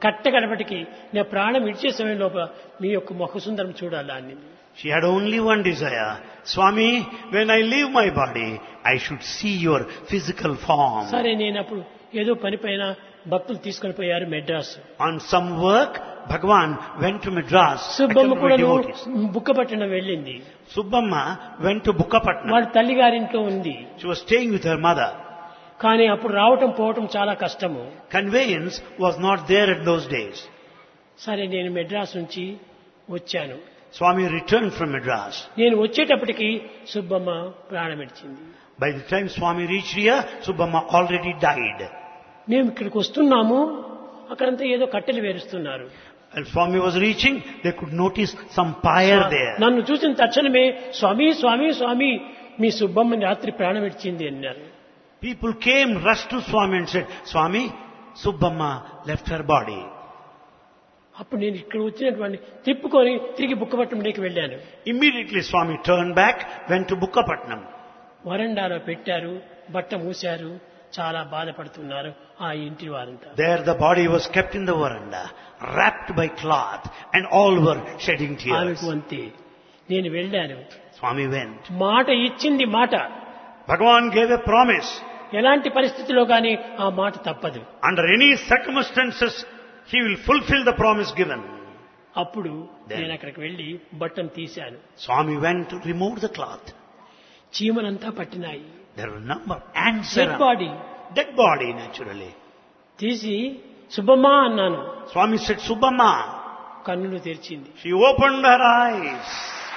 కట్టగడపటికి నేను ప్రాణం విడిచే సమయం లోపల మీ యొక్క ముఖ సుందరం చూడాలా అని. She had only one desire. Swami, when I leave my body, I should see your physical form. సరే నేను అప్పుడు ఏదో పని పైన భక్తులు తీసుకొని పోయారు Madras. On some work, Bhagavan went to Madras. Subbamma కూడా devotees. బుక్కపట్నం వెళ్ళింది. Subbamma went to Bukkapatnam. వాళ్ళ తల్లిగారింట్లో ఉంది. She was staying with her mother. కానీ అప్పుడు రావటం పోవటం చాలా కష్టము. Conveyance was not there in those days. సరే నేను మెడ్రాస్ నుంచి వచ్చాను. Swami returned from Madras. నేను వచ్చేటప్పటికి సుబ్బమ్మ ప్రాణం విడిచింది. By the time Swami reached here, Subbamma already died. మేము ఇక్కడికి వస్తున్నాము, అక్కడంతా ఏదో కట్టెలు వేరుస్తున్నారు. And Swami was reaching, they could notice some pyre there. నన్ను చూసిన తక్షణమే స్వామి స్వామి స్వామి మీ సుబ్బమ్మని రాత్రి ప్రాణం విడిచింది అన్నారు. People came, rushed to Swami and said, Swami, Subbamma left her body. అప్పుడు నేను ఇక్కడ వచ్చినటువంటి తిప్పుకొని తిరిగి బుక్కపట్నంలోకి వెళ్ళాను. Immediately Swami turned back, went to Bukkapatnam. వరండాలో పెట్టారు, బట్ట మూశారు, చాలా బాధపడుతున్నారు ఆ ఇంటి వారంతా. There the body was kept in the veranda, wrapped by cloth, and all were shedding tears. ఆమెకు అంతే. నేను వెళ్ళాను. Swami went. మాట ఇచ్చింది మాట. Bhagavan gave a promise. ఎలాంటి పరిస్థితిలో కానీ ఆ మాట తప్పదు. Under any circumstances, he will fulfill the promise given. అప్పుడు నేను అక్కడికి వెళ్ళి బట్టను తీశాను. Swami went to remove the cloth. చీమలంతా పట్టినాయి. There were a number of ants dead around. Body Dead body, naturally. తీసి సుబ్బమ్మ అన్నాను. Swami said, Subbamma. కన్నులు తెరిచింది. She opened her eyes.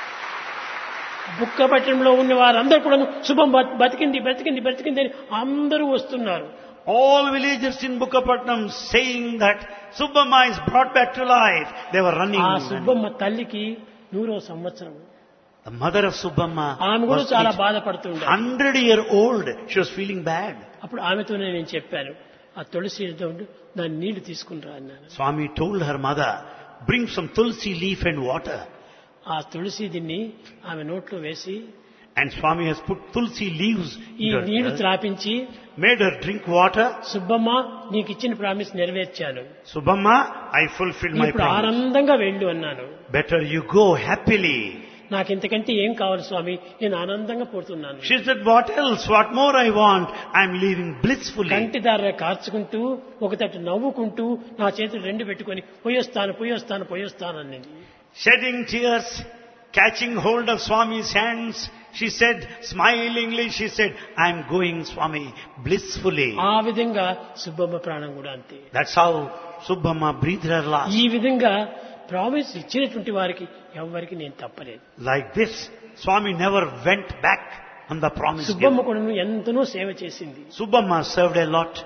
బుక్కపట్నంలో ఉన్న వారందరూ కూడా శుభం బతికింది బతికింది బతికింది అని అందరూ వస్తున్నారు. All villagers in Bukkapatnam saying that Subbamma is brought back to life. They were running. ఆ సుబ్బమ్మ తల్లికి 100వ సంవత్సరం. The mother of Subbamma ఆమె కూడా was చాలా బాధపడుతుండే. 100-year-old. She was feeling bad. అప్పుడు ఆమెతోనే నేను చెప్పాను, ఆ తులసి దాని నీళ్లు తీసుకునిరా అన్నాను. Swami told her mother, bring some tulsi leaf and water. ఆ తులసి దీన్ని ఆమె నోట్లో వేసి, And Swami has put tulsi leaves ఈ in her నీళ్లు ear, త్రాపించి, made her drink water. Subbamma నీకు ఇచ్చిన promise నెరవేర్చాను, Subbamma, I fulfilled my ఇప్పుడు promise. ఆనందంగా వెళ్ళు అన్నాను. Better you go happily. నాకు ఇంతకంటే ఏం కావాలి స్వామి, నేను ఆనందంగా పోతున్నాను. She said, what else? What more I want? I'm leaving blissfully. కంటిదార కార్చుకుంటూ ఒకతట్టు నవ్వుకుంటూ నా చేతులు రెండు పెట్టుకొని పోయొస్తాను పోయొస్తాను పోయొస్తాను అన్నది. Shedding tears, catching hold of Swami's hands, she said, smilingly, she said, I'm going, Swami, blissfully. ఆ విధంగా సుబ్బమ్మ ప్రాణం కూడా అంతే. That's how Subbamma breathed her last. ఈ విధంగా ప్రామిస్ ఇచ్చినటువంటి వారికి ఎవరికి నేను తప్పలేదు. Like this, Swami never went back on the promise Subbamma given. కూడా ఎంతనో సేవ చేసింది. Subbamma served a lot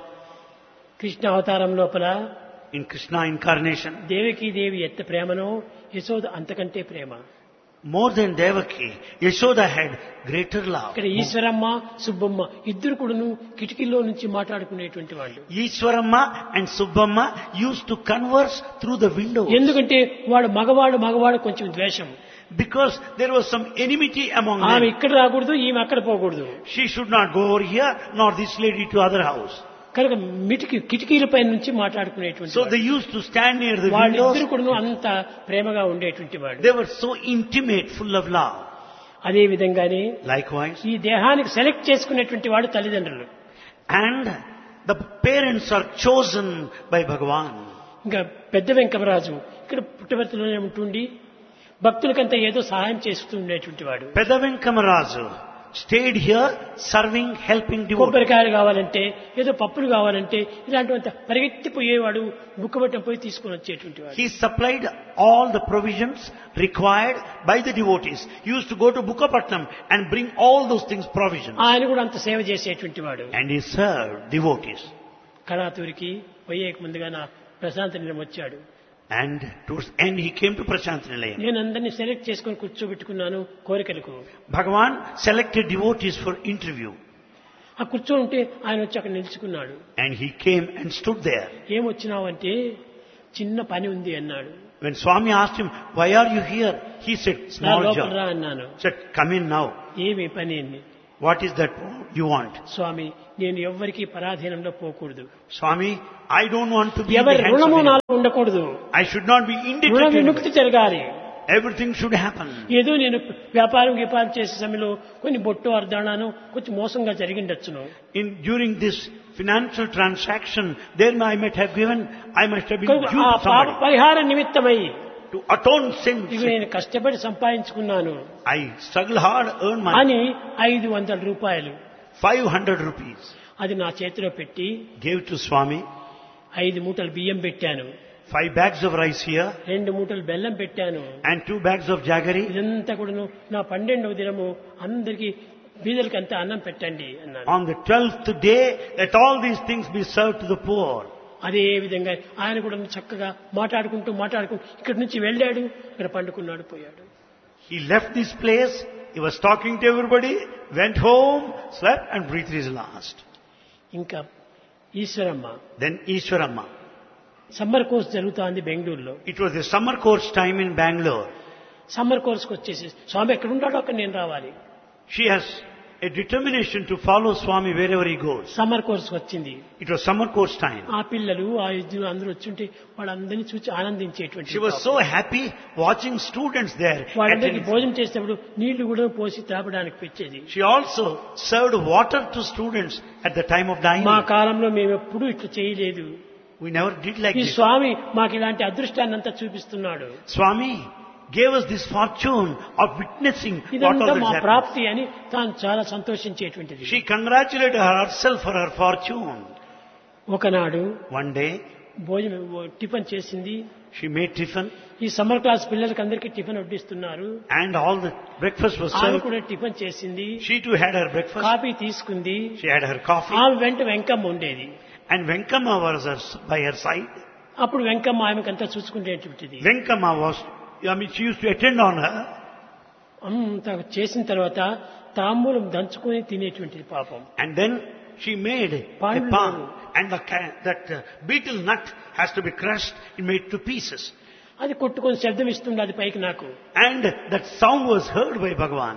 Krishna అవతారం లోపల in Krishna incarnation. దేవకీ దేవి ఎంత ప్రేమనో యశోద అంతకంటే ప్రేమ. More than Devaki, Yashoda had greater love. ఇక్కడ ఈశ్వరమ్మ సుబ్బమ్మ ఇద్దరు కూడాను కిటికీలో నుంచి మాట్లాడుకునేటువంటి వాళ్ళు. Ishwaramma and Subbamma used to converse through the window. ఎందుకంటే వాడు మగవాడు కొంచెం ద్వేషం. Because there was some enmity among ఆమె them. ఇక్కడ రాకూడదు, ఈమె అక్కడ పోకూడదు. She should not go over here, nor this lady to other house. కనుక కిటికీలపై నుంచి మాట్లాడుకునేటువంటి So they used to stand near the వాళ్ళిద్దరు windows. కూడా అంత ప్రేమగా ఉండేటువంటి వాడు. They were so intimate, full of love. అదే విధంగానే Likewise. ఈ దేహానికి సెలెక్ట్ చేసుకునేటువంటి వాడు తల్లిదండ్రులు. And the parents are chosen by Bhagavan. ఇంకా పెద్ద వెంకమరాజు ఇక్కడ పుట్టవర్తిలోనే ఉంటుండి భక్తులకంతా ఏదో సహాయం చేస్తూ ఉండేటువంటి వాడు. Peda Venkamarazu stayed here serving, helping devotees. కొబ్బరికాయలు కావాలంటే ఏదో పప్పులు కావాలంటే ఇలాంటివంత పరిగెత్తిపోయేవాడు, బుక్కబట్టం పోయి తీసుకొని వచ్చేటువంటి వాడు. He supplied all the provisions required by the devotees. He used to go to Bukkapatnam and bring all those things, provisions. ఆయన కూడా అంత సేవ చేసేటువంటి వాడు. And he served devotees. కళాతూరికి పోయేక ముందుగా నా ప్రశాంత నిలయం వచ్చాడు. And towards the end he came to Prashant Nilayam. నేను అందరినీ సెలెక్ట్ చేసుకొని కూర్చోబెట్టుకున్నాను కోరికలకు. Bhagavan selected devotees for interview. ఆ కూర్చొని ఉంటే ఆయన వచ్చి అక్కడ నిలుచుకున్నాడు. And he came and stood there. ఏమొచ్చినావంటే చిన్న పని ఉంది అన్నాడు. When Swami asked him, why are you here? He said, నా small లోపల రా job. అన్నాను. Said, come in now. ఏమి పని అండి? What is that you want? స్వామి, నేను ఎవ్వరికీ పరాధీనంలో పోకూడదు. Swami, I don't want to be in ఎవరి the hands of రుణము anyone. నాలో ఉండకూడదు. I should not be రుణ indebted to విముక్తి anybody. జరగాలి. Everything should happen. ఏదో నేను వ్యాపారం చేసే సమయంలో కొన్ని బొట్టు అర్ధానాను కొంచెం మోసంగా జరిగిండొచ్చును. During this financial transaction, there I might have been due ఆ to పాప somebody. పరిహార నిమిత్తమై To atone sins, ఇవి నేను కష్టపడి సంపాదించుకున్నాను I struggle hard, earn money. అని 500 రూపాయలు 500 rupees. అది నా చేతిలో పెట్టి Gave to Swami. 5 మూటలు బియ్యం పెట్టాను, 5 bags of rice here 2 మూటలు బెల్లం పెట్టాను. and 2 bags of jaggery. ఇదంతా కూడాను నా 12వ దినము అందరికీ బీదలకి అంతా అన్నం పెట్టండి అన్నాను. On the 12th day, let all these things be served to the poor. అదే విధంగా ఆయన కూడా చక్కగా మాట్లాడుకుంటూ ఇక్కడి నుంచి వెళ్ళాడు, ఇక్కడ పండుకున్నాడు, పోయాడు. He left this place, he was talking to everybody, went home, slept and breathed his last. ఇంకా Eshwaramma Then Ishwaramma. Summer course జరుగుతోంది బెంగళూరులో. It was the summer course time in Bangalore. Summer కోర్స్కి వచ్చేసి స్వామి ఎక్కడ ఉంటాడో అక్కడ నేను రావాలి. She has a determination to follow Swami wherever he goes. Summer కోర్స్కి వచ్చింది. It was summer course time. ఆ పిల్లలు ఆ యుద్ధులు అందరూ వచ్చుంటే వాళ్ళందరినీ చూసి ఆనందించేటువంటి She was so happy watching students there. వాళ్ళందరికీ భోజనం చేసేటప్పుడు నీళ్లు కూడా పోసి తాపడానికి పెట్టేది. She also served water to students at the time of dining. మా కాలంలో మేము ఎప్పుడూ ఇట్లా చేయలేదు. We never did like ఈ this. స్వామి మాకు ఇలాంటి అదృష్టాన్ని అంతా చూపిస్తున్నాడు. Swami gave us this fortune of witnessing what ఇదంతా all మా this happened. ప్రాప్తి అని తాను చాలా సంతోషించేటువంటిది. She congratulated herself for her fortune. ఒకనాడు One day, భోజనం టిఫిన్ చేసింది. she made tiffin ఈ సమ్మర్ క్లాస్ పిల్లలకి అందరికీ tiffin వడ్డిస్తున్నారు. and all the breakfast was ఆమె served. కూడా టిఫిన్ చేసింది, She too had her breakfast. Coffee తీసుకుంది. She had her coffee. ఆమె వెంట వెంకమ్మ ఉండేది. And Venkama was by her side. అప్పుడు Venkamma ఆమెకంతా చూసుకునేటువంటిది. Venkama she used to attend on her. అంత చేసిన తర్వాత తాంబూలం దంచుకొని తినేటువంటిది పాపం. And then she made a Pandu. palm. And that beetle nut has to be crushed and made to pieces. అది కొట్టుకొని శబ్దం ఇస్తుంది అది పైకి నాకు. And that sound was heard by Bhagavan.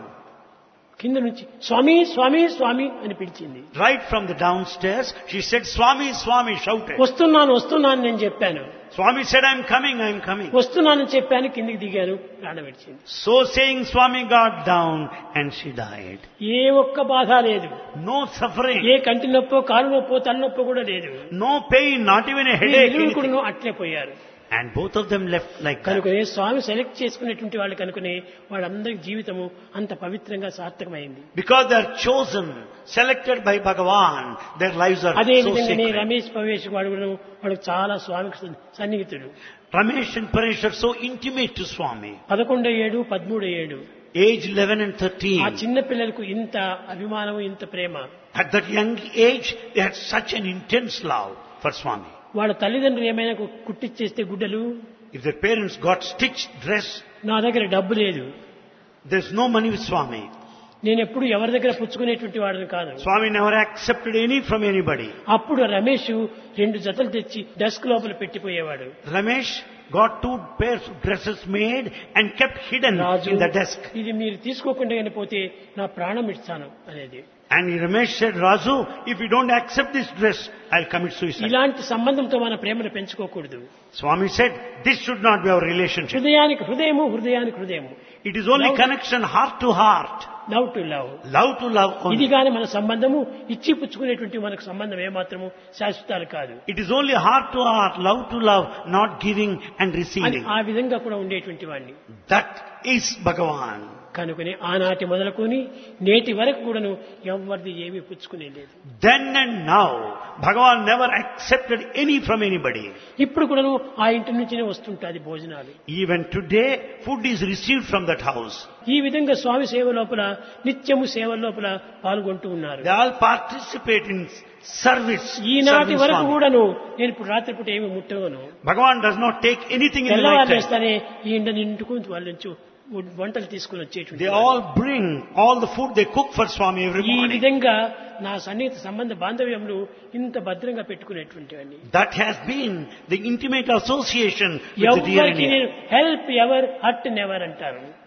కింద నుంచి స్వామి స్వామి స్వామి అని పిలిచింది. Right from the downstairs, she said, Swami, Swami, shouted. వస్తున్నాను నేను చెప్పాను. Swami said, I'm coming. వస్తున్నానని చెప్పాను, కిందికి దిగాను, ప్రాణం విడిచింది. So saying, Swami got down and she died. ఏ ఒక్క బాధ లేదు, No suffering, ఏ కంటి నొప్పో కాలు నొప్పో తలనొప్పో కూడా లేదు. no pain, not even a headache. ఇరువురు anything. కూడా అట్లే పోయారు. And both of them left like that. కనుకనే స్వామి సెలెక్ట్ చేసుకునేటువంటి వాళ్ళు కనుకనే వాళ్ళందరి జీవితము అంత పవిత్రంగా సార్థకమైంది. Because they are chosen, selected by Bhagavan, their lives are అదే so విధంగానే sacred. రమేష్ పవేష్ వాడు చాలా స్వామికి సన్నిహితుడు. Ramesh and Paresh are so intimate to Swami. 11 ఏడు 13 ఏడు Age 11 and ఆ 13. చిన్న పిల్లలకు ఇంత అభిమానం, ఇంత ప్రేమ. At that young age, they had such an intense love for Swami. వాళ్ళ తల్లిదండ్రులు ఏమైనా కుట్టిచ్చేస్తే గుడ్డలు, If their parents got stitched dress, నా దగ్గర డబ్బు లేదు, there's no money with Swami. నేను ఎప్పుడు ఎవరి దగ్గర పుచ్చుకునేటువంటి వాడిని కాదు. Swami never accepted any from anybody. అప్పుడు రమేష్ 2 జతలు తెచ్చి డెస్క్ లోపల పెట్టిపోయేవాడు. Ramesh got 2 pairs of dresses made and kept hidden Raju, in the desk. ఇది మీరు తీసుకోకుండా పోతే నా ప్రాణం ఇస్తాను అనేది. And Ramesh said, Raju, if you don't accept this dress, I'll commit suicide. ఇలాంటి సంబంధంతో మన ప్రేమను పెంచుకోకూడదు. Swami said, this should not be our relationship. హృదయానికి హృదయము, It is only Love. connection heart to heart. Love to love. Love to love ఇది only. కానీ మన సంబంధము ఇచ్చి పుచ్చుకునేటువంటి మనకు సంబంధం ఏమాత్రము శాశ్వతాలు కాదు It is only heart to heart, love to love, not giving and అని receiving. ఆ విధంగా కూడా ఉండేటువంటి వాడిని. That is Bhagavan. కనుకనే ఆనాటి మొదలుకొని నేటి వరకు కూడాను ఎవరిది ఏమీ పుచ్చుకునే లేదు. Then and now, Bhagavan never accepted any from anybody. ఇప్పుడు కూడాను ఆ ఇంటి నుంచినే వస్తుంటాది భోజనాలు. Even today, food is received from that house. ఈ విధంగా స్వామి సేవ లోపల నిత్యము సేవ లోపల పాల్గొంటూ ఉన్నారు. They all participate in service. ఈనాటి serving వరకు Swami. కూడాను నేను ఇప్పుడు రాత్రిపూట ఏమి ముట్టవను. Bhagavan does not take anything in the తెల్లవారు night time. వేస్తానే ఈ ఇంట నిండుకు వాళ్ళ నుంచి వంటలు తీసుకుని వచ్చేటువంటి They all bring all the food they cook for Swami every ఈ morning. విధంగా నా సన్నిహిత సంబంధ బాంధవ్యంలో ఇంత భద్రంగా పెట్టుకునేటువంటివన్నీ. That has been the intimate association with the dear and ఎవరికి near. నేను హెల్ప్ ఎవర్ హర్ట్ నెవర్ అంటారు.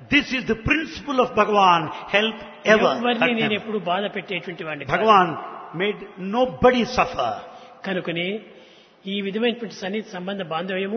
This is the principle of Bhagavan. Help ever. ఎవరిని hurt నేను never. ఎప్పుడు బాధ పెట్టేటువంటి వాడిని కాదు. Bhagavan made nobody suffer. కనుకనే ఈ విధమైనటువంటి సన్నిహిత సంబంధ బాంధవ్యము